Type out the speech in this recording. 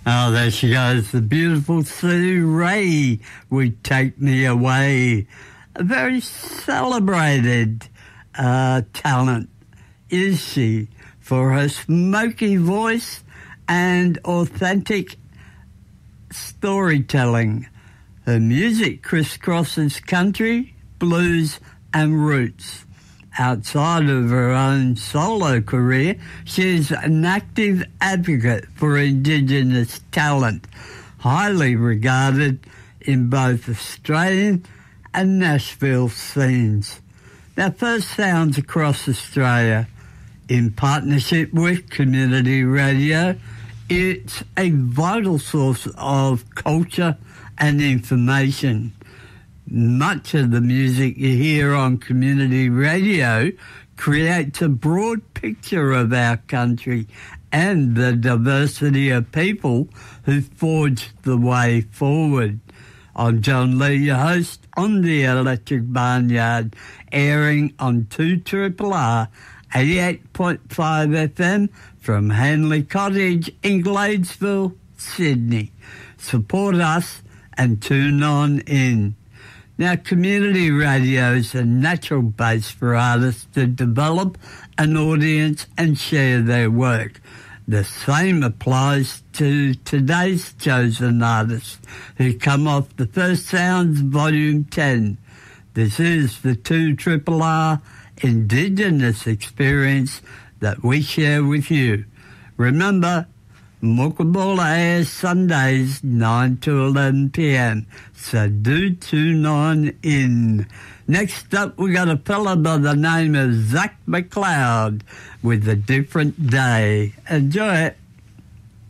Oh, there she goes, the beautiful Sue Ray would Take Me Away. A very celebrated talent is she for her smoky voice and authentic storytelling. Her music crisscrosses country, blues and roots. Outside of her own solo career, she is an active advocate for Indigenous talent, highly regarded in both Australian and Nashville scenes. Now, First Sounds across Australia, in partnership with Community Radio, it's a vital source of culture and information. Much of the music you hear on Community Radio creates a broad picture of our country and the diversity of people who forged the way forward. I'm John Lee, your host on the Electric Barnyard, airing on 2RRR 88.5 FM from Hanley Cottage in Gladesville, Sydney. Support us and tune on in. Now, community radio is a natural base for artists to develop an audience and share their work. The same applies to today's chosen artists who come off the First Sounds Volume 10. This is the 2RRR Indigenous experience that we share with you. Remember, Mookabola airs Sundays 9 to 11 p.m. So do tune on in. Next up, we got a fella by the name of Zach McLeod with A Different Day. Enjoy it.